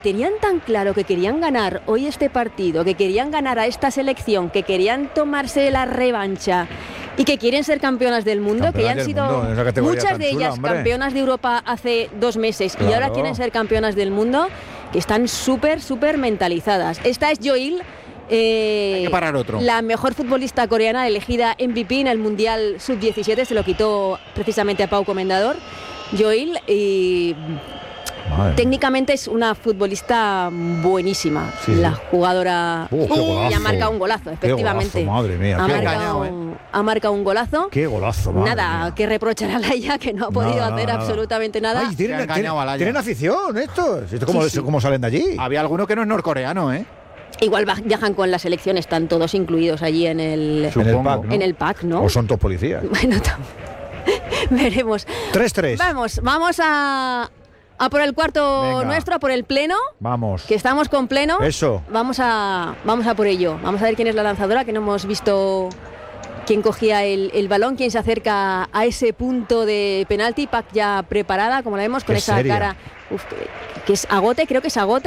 Tenían tan claro que querían ganar hoy este partido, que querían ganar a esta selección, que querían tomarse la revancha y que quieren ser campeonas del mundo, que ya han sido muchas de ellas campeonas de Europa hace 2 meses y ahora quieren ser campeonas del mundo, que están súper mentalizadas. Esta es Yoil, hay que parar otro. La mejor futbolista coreana elegida MVP en el Mundial Sub-17, se lo quitó precisamente a Pau Comendador. Yoil, y técnicamente es una futbolista buenísima, la jugadora, y ha marcado un golazo, efectivamente. Qué golazo, madre mía, ha marcado un golazo. Qué golazo, madre Nada mía. Que reprochar a Laia, que no ha podido hacer absolutamente nada. Ay, tienen afición estos. ¿Cómo salen de allí? Había alguno que no es norcoreano, ¿eh? Igual viajan con la selección, están todos incluidos allí en el pack, ¿no? O son todos policías. Bueno, veremos. 3-3. Vamos a por el cuarto nuestro, a por el pleno. Vamos. Que estamos con pleno. Eso. Vamos a por ello. Vamos a ver quién es la lanzadora, que no hemos visto quién cogía el balón, quién se acerca a ese punto de penalti. Pac ya preparada, como la vemos, con esa cara. Que es Agote, creo que es Agote.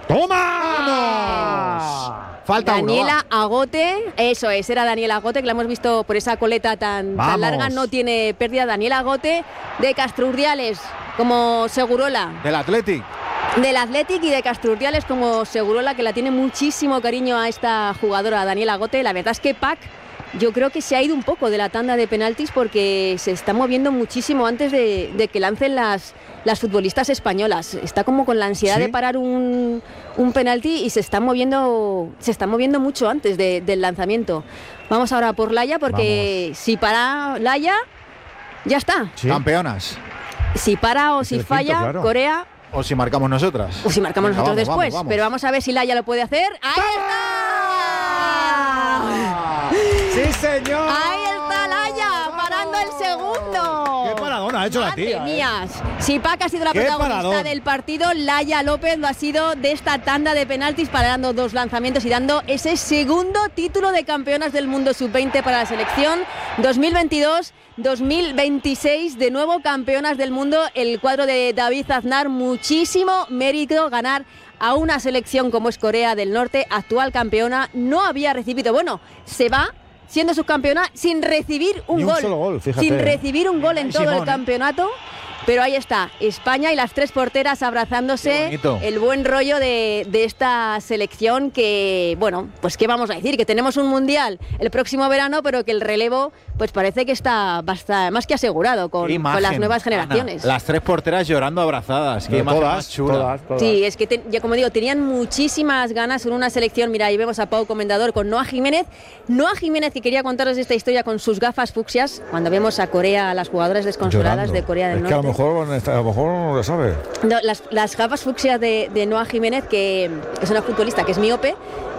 ¡Toma! Falta Daniela Agote, eso es, era Daniela Agote, que la hemos visto por esa coleta tan larga, no tiene pérdida. Daniela Agote de Castrurdiales como Segurola. Del Athletic Y de Castrurdiales como Segurola, que la tiene muchísimo cariño a esta jugadora, Daniela Agote. La verdad es que Pac, yo creo que se ha ido un poco de la tanda de penaltis porque se está moviendo muchísimo antes de que lancen las futbolistas españolas. Está como con la ansiedad de parar un penalti y se está moviendo mucho antes del lanzamiento. Vamos ahora por Laia, porque si para Laia, ya está. Sí. Campeonas. Si para o si falla, Corea. O si marcamos nosotras. O si marcamos nosotros después. Vamos. Pero vamos a ver si Laia lo puede hacer. ¡Ahí está! ¡Sí, señor! ¡Ahí está Laia! ¡Parando el segundo! ¡Qué paradona ha hecho la tía! ¡Madre mía! Si Pac ha sido la protagonista del partido, Laia López lo ha sido de esta tanda de penaltis, parando 2 lanzamientos y dando ese segundo título de campeonas del mundo sub-20 para la selección. 2022-2026, de nuevo campeonas del mundo. El cuadro de David Aznar, muchísimo mérito ganar a una selección como es Corea del Norte, actual campeona. No había recibido, se va siendo subcampeona sin recibir un gol. Solo gol, fíjate. Sin recibir un gol en todo el campeonato. Pero ahí está, España y las 3 porteras abrazándose. El buen rollo de esta selección que, pues qué vamos a decir, que tenemos un mundial el próximo verano, pero que el relevo pues parece que está más que asegurado con las nuevas generaciones. Ana, las 3 porteras llorando abrazadas. Qué imagen más chula. Todas. Sí, es que, como digo, tenían muchísimas ganas en una selección. Mira, ahí vemos a Pau Comendador con Noa Jiménez. Noa Jiménez, que quería contaros esta historia con sus gafas fucsias, cuando vemos a Corea, a las jugadoras desconsoladas de Corea del Norte. A lo mejor no lo sabe. No, las gafas fucsias de Noa Jiménez, que es una futbolista que es miope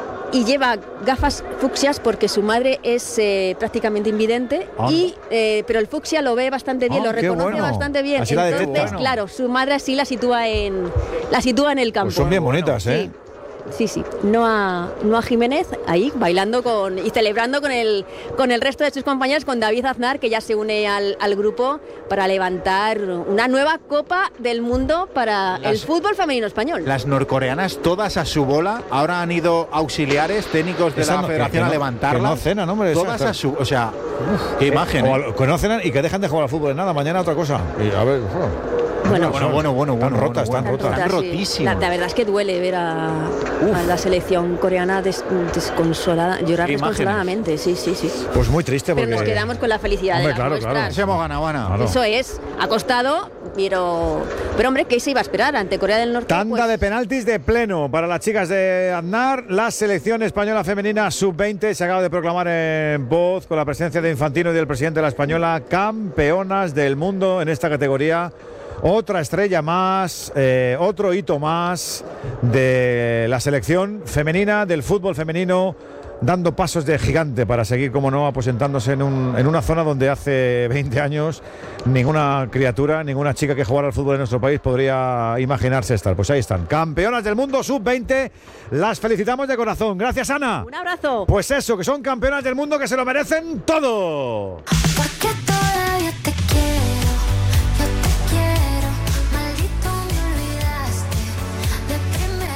y lleva gafas fucsias porque su madre es prácticamente invidente, pero el fucsia lo ve bastante bien, lo reconoce bastante bien. Así entonces, claro, su madre así la sitúa en el campo. Pues son bien bonitas, ¿eh? Sí. Noa Jiménez ahí bailando y celebrando con el resto de sus compañeros, con David Aznar, que ya se une al grupo para levantar una nueva Copa del Mundo para el fútbol femenino español. Las norcoreanas todas a su bola. Ahora han ido auxiliares técnicos de la federación a levantarla. Que no cenan, hombre. Todas a su... O sea, qué imagen. Que no cenan y que dejan de jugar al fútbol. Nada, mañana otra cosa. Y a ver... Bueno, están rotas. Están rotísimas. La verdad es que duele ver a la selección coreana desconsolada, llorar desconsoladamente, sí. Pues muy triste porque... Pero nos quedamos con la felicidad de las nuestras. Claro. Se hemos ganado, Ana. Claro. Eso es, ha costado, pero hombre, ¿qué se iba a esperar ante Corea del Norte? Tanda de penaltis de pleno para las chicas de Aznar. La selección española femenina sub-20 se acaba de proclamar en voz, con la presencia de Infantino y del presidente de la Española, campeonas del mundo en esta categoría. Otra estrella más, otro hito más de la selección femenina, del fútbol femenino, dando pasos de gigante para seguir, como no, aposentándose en una zona donde hace 20 años ninguna criatura, ninguna chica que jugara al fútbol en nuestro país podría imaginarse estar. Pues ahí están, campeonas del mundo sub-20, las felicitamos de corazón. Gracias, Ana. Un abrazo. Pues eso, que son campeonas del mundo, que se lo merecen todo. Porque todavía te quiero. Yo te quiero, maldito me olvidaste de primera.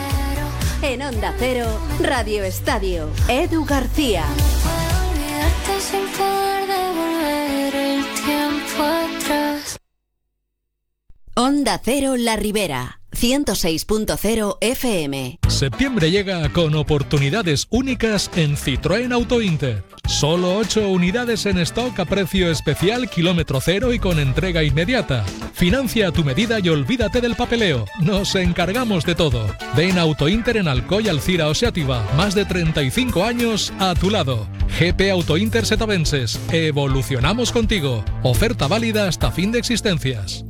En Onda Cero, Radio Estadio, Edu García. Olvidarte sin poder devolver el tiempo atrás. Onda Cero La Ribera, 106.0 FM. Septiembre llega con oportunidades únicas en Citroën Auto Inter. Solo 8 unidades en stock a precio especial, kilómetro cero y con entrega inmediata. Financia a tu medida y olvídate del papeleo. Nos encargamos de todo. Ven a Auto Inter en Alcoy, Alcira o Seativa. Más de 35 años a tu lado. GP Auto Inter Setavenses. Evolucionamos contigo. Oferta válida hasta fin de existencias.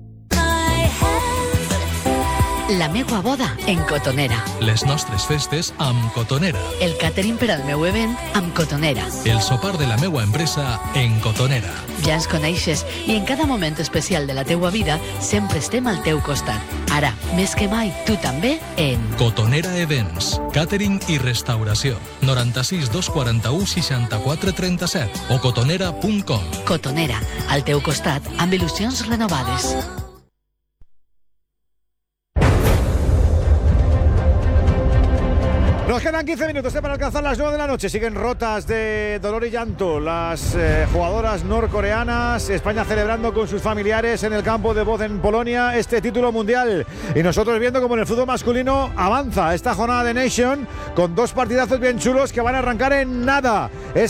La meua boda en Cotonera. Les nostres festes amb Cotonera. El catering per al meu event amb Cotonera. El sopar de la meua empresa en Cotonera. Ja ens coneixes i en cada moment especial de la teua vida sempre estem al teu costat. Ara, més que mai, tu també en Cotonera Events, Catering i Restauració. 96 241 64 37 o cotonera.com. Cotonera, al teu costat amb il·lusions renovades. Nos quedan 15 minutos para alcanzar las 9 de la noche. Siguen rotas de dolor y llanto las jugadoras norcoreanas. España celebrando con sus familiares en el campo de Boz en Polonia este título mundial. Y nosotros viendo como en el fútbol masculino avanza esta jornada de Nation con 2 partidazos bien chulos que van a arrancar en nada.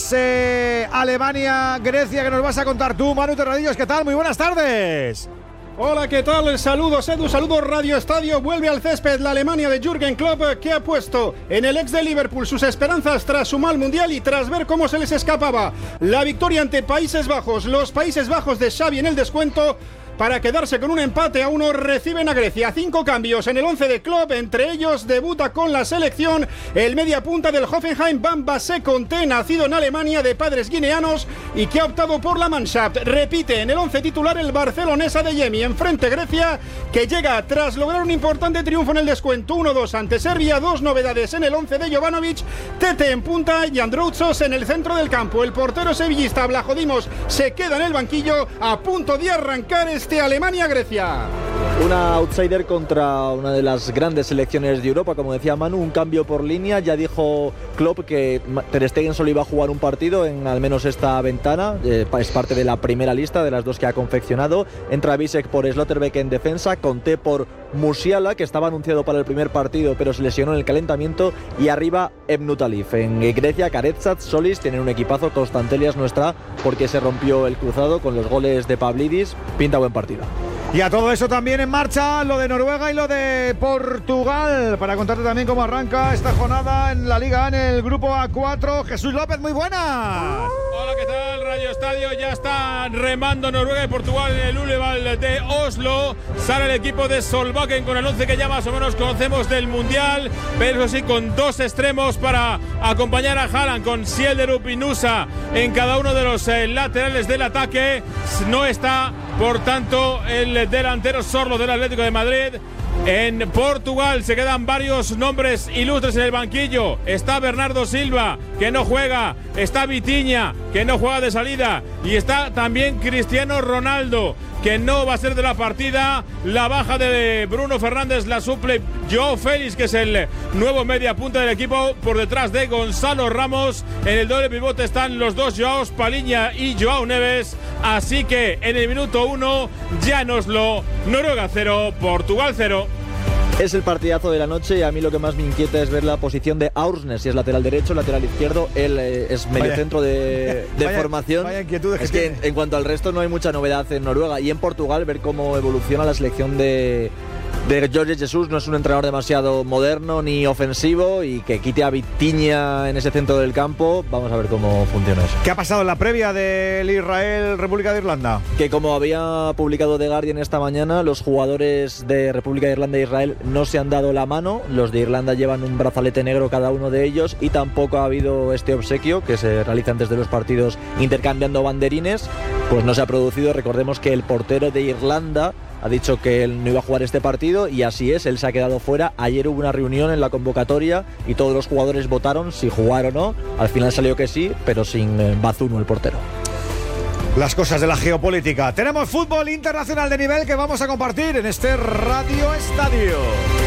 Ese Alemania-Grecia que nos vas a contar tú, Manu Terradillos. ¿Qué tal? Muy buenas tardes. Hola, ¿qué tal? Saludos Edu, saludos Radio Estadio. Vuelve al césped la Alemania de Jürgen Klopp, que ha puesto en el ex de Liverpool sus esperanzas tras su mal mundial y tras ver cómo se les escapaba la victoria ante Países Bajos. Los Países Bajos de Xavi en el descuento para quedarse con un empate a 1, reciben a Grecia. 5 cambios en el 11 de Klopp, entre ellos debuta con la selección el media punta del Hoffenheim, Bamba Seconte, nacido en Alemania de padres guineanos y que ha optado por la Mannschaft. Repite en el 11 titular el barcelonesa de Yemi, enfrente Grecia, que llega tras lograr un importante triunfo en el descuento 1-2 ante Serbia. 2 novedades en el 11 de Jovanovic, Tete en punta y Androutsos en el centro del campo. El portero sevillista Vlachodimos se queda en el banquillo, a punto de arrancar Alemania-Grecia. Una outsider contra una de las grandes selecciones de Europa, como decía Manu, un cambio por línea. Ya dijo Klopp que Ter Stegen solo iba a jugar un partido en al menos esta ventana, es parte de la primera lista de las 2 que ha confeccionado. Entra Bisek por Slotterbeck en defensa, Conté por Musiala, que estaba anunciado para el primer partido pero se lesionó en el calentamiento, y arriba Ebnutalif. En Grecia, Karetsat, Solis tienen un equipazo. Constantelias no está porque se rompió el cruzado con los goles de Pavlidis. Pinta buen partido. Y a todo eso también en marcha lo de Noruega y lo de Portugal, para contarte también cómo arranca esta jornada en la Liga A, en el grupo A4. Jesús López, muy buenas. Hola, ¿qué tal? Radio Estadio. Ya está remando Noruega y Portugal en el Ullevall de Oslo. Sale el equipo de Solbakken con el 11 que ya más o menos conocemos del Mundial, pero eso sí, con 2 extremos para acompañar a Haaland, con Sielderup y Nusa en cada uno de los laterales del ataque. No está, por tanto, el delantero Sorlo del Atlético de Madrid. En Portugal se quedan varios nombres ilustres en el banquillo. Está Bernardo Silva, que no juega. Está Vitinha, que no juega de salida. Y está también Cristiano Ronaldo, que no va a ser de la partida. La baja de Bruno Fernández la suple Joao Félix, que es el nuevo media punta del equipo, por detrás de Gonzalo Ramos. En el doble pivote están los 2 Joaos, Paliña y Joao Neves. Así que en el minuto 1 ya en Oslo, Noruega 0, Portugal 0. Es el partidazo de la noche y a mí lo que más me inquieta es ver la posición de Aursnes, si es lateral derecho, lateral izquierdo. Él es mediocentro de formación. Vaya inquietudes es que en cuanto al resto no hay mucha novedad en Noruega. Y en Portugal ver cómo evoluciona la selección de Jorge Jesus. No es un entrenador demasiado moderno ni ofensivo, y que quite a Vitinha en ese centro del campo. Vamos a ver cómo funciona eso. ¿Qué ha pasado en la previa del Israel-República de Irlanda? Que, como había publicado The Guardian esta mañana, los jugadores de República de Irlanda e Israel no se han dado la mano. Los de Irlanda llevan un brazalete negro cada uno de ellos, y tampoco ha habido este obsequio que se realiza antes de los partidos intercambiando banderines. Pues no se ha producido. Recordemos que el portero de Irlanda ha dicho que él no iba a jugar este partido, y así es, él se ha quedado fuera. Ayer hubo una reunión en la convocatoria y todos los jugadores votaron si jugar o no. Al final salió que sí, pero sin Bazunu, el portero. Las cosas de la geopolítica. Tenemos fútbol internacional de nivel que vamos a compartir en este Radio Estadio.